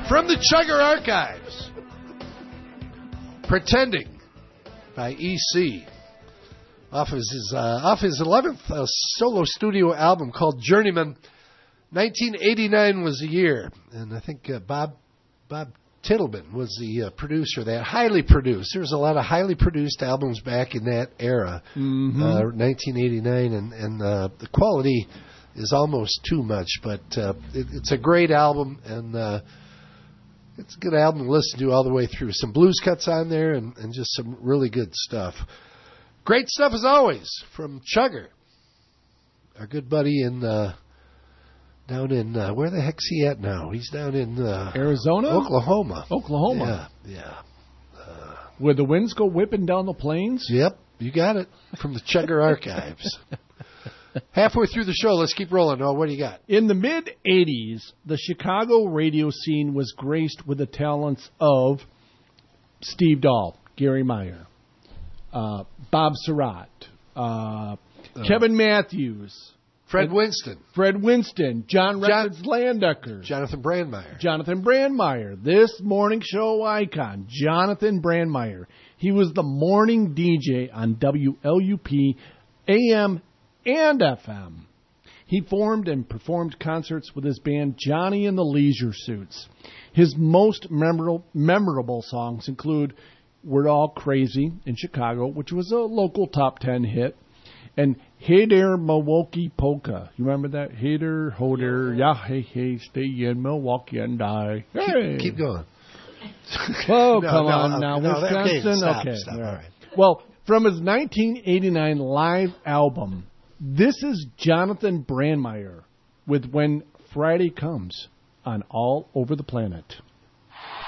From the Chugger Archives, Pretending by E.C. Off his 11th solo studio album called Journeyman. 1989 was the year, and I think Bob Tittleman was the producer of that. Highly produced. There's a lot of highly produced albums back in that era, 1989, and the quality is almost too much, but it's a great album, and it's a good album to listen to all the way through. Some blues cuts on there, and just some really good stuff. Great stuff as always from Chugger, our good buddy down in where the heck's he at now? He's down in Arizona, Oklahoma. Yeah. Where the winds go whipping down the plains. Yep, you got it. From the Chugger Archives. Halfway through the show, let's keep rolling. Oh, what do you got? In the mid-'80s, the Chicago radio scene was graced with the talents of Steve Dahl, Gary Meyer, Bob Surratt, Kevin Matthews, Fred Winston, John Records Landecker, Jonathan Brandmeier, this morning show icon, Jonathan Brandmeier. He was the morning DJ on WLUP AM and FM. He formed and performed concerts with his band Johnny and the Leisure Suits. His most memorable songs include We're All Crazy in Chicago, which was a local top 10 hit, and Hey There Milwaukee Polka. You remember that? Hey there, ho there, yeah, hey, stay in Milwaukee and die. Hey. Keep going. Oh, come on now, Wisconsin. Stop, okay. all right. Well, from his 1989 live album, this is Jonathan Brandmeier with When Friday Comes on All Over the Planet.